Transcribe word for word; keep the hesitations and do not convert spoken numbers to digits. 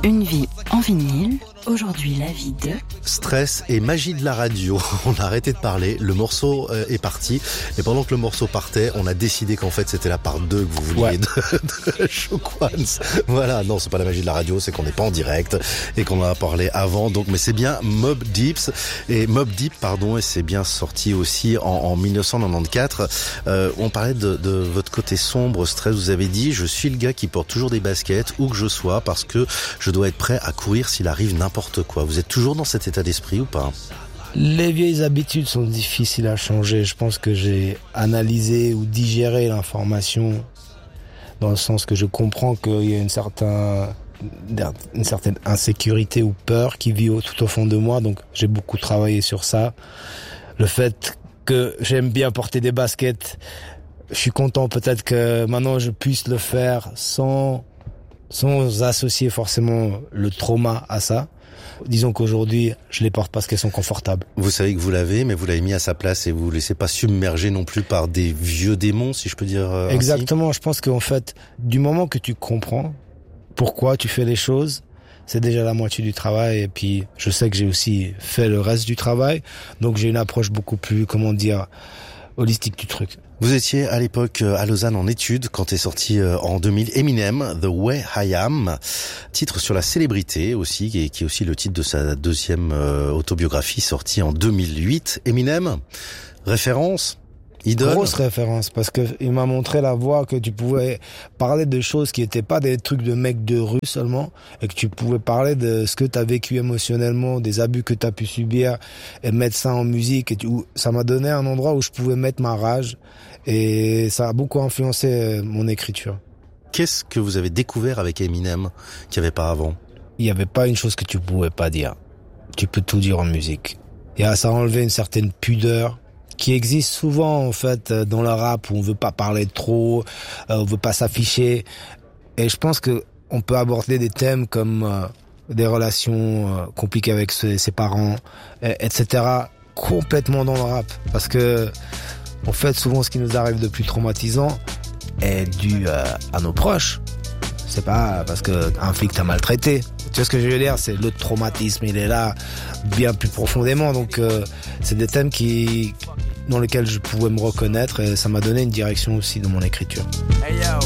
Une vie en vinyle, aujourd'hui la vie de... Stress et magie de la radio. On a arrêté de parler, le morceau euh, est parti. Et pendant que le morceau partait, on a décidé qu'en fait c'était la part deux que vous vouliez ouais. de, de Shook Ones. Voilà, non, c'est pas la magie de la radio, c'est qu'on n'est pas en direct et qu'on en a parlé avant. Donc, mais c'est bien Mobb Deeps et Mobb Deep, pardon, et c'est bien sorti aussi en, en dix-neuf cent quatre-vingt-quatorze. Euh, on parlait de, de votre côté sombre, stress. Vous avez dit, je suis le gars qui porte toujours des baskets où que je sois parce que je dois être prêt à courir s'il arrive n'importe quoi. Vous êtes toujours dans cet état d'esprit ou pas ? Les vieilles habitudes sont difficiles à changer. Je pense que j'ai analysé ou digéré l'information dans le sens que je comprends qu'il y a une certaine, une certaine insécurité ou peur qui vit tout au fond de moi. Donc j'ai beaucoup travaillé sur ça. Le fait que j'aime bien porter des baskets, je suis content peut-être que maintenant je puisse le faire sans... sans associer forcément le trauma à ça. Disons qu'aujourd'hui, je les porte parce qu'elles sont confortables. Vous savez que vous l'avez, mais vous l'avez mis à sa place et vous vous laissez pas submerger non plus par des vieux démons, si je peux dire euh, Exactement, ainsi. Je pense qu'en fait, du moment que tu comprends pourquoi tu fais les choses, c'est déjà la moitié du travail. Et puis, je sais que j'ai aussi fait le reste du travail, donc j'ai une approche beaucoup plus, comment dire, holistique du truc. Vous étiez à l'époque à Lausanne en études quand est sorti en deux mille Eminem, The Way I Am, titre sur la célébrité aussi, qui est, qui est aussi le titre de sa deuxième euh, autobiographie sortie en deux mille huit. Eminem, référence, idole. Grosse référence, parce que il m'a montré la voie que tu pouvais parler de choses qui n'étaient pas des trucs de mecs de rue seulement, et que tu pouvais parler de ce que tu as vécu émotionnellement, des abus que tu as pu subir, et mettre ça en musique. Et tu, ça m'a donné un endroit où je pouvais mettre ma rage, et ça a beaucoup influencé mon écriture. Qu'est-ce que vous avez découvert avec Eminem qu'il n'y avait pas avant ? Il n'y avait pas une chose que tu pouvais pas dire. Tu peux tout dire en musique. Et ça a enlevé une certaine pudeur qui existe souvent en fait dans le rap où on veut pas parler trop, euh, on veut pas s'afficher. Et je pense que on peut aborder des thèmes comme euh, des relations euh, compliquées avec ses, ses parents, et, et cetera complètement dans le rap. Parce que en fait, souvent, ce qui nous arrive de plus traumatisant est dû euh, à nos proches. C'est pas parce que un flic t'a maltraité. Tu vois ce que je veux dire ? C'est le traumatisme, il est là bien plus profondément. Donc, euh, c'est des thèmes qui, dans lesquels je pouvais me reconnaître et ça m'a donné une direction aussi dans mon écriture. Hey yo.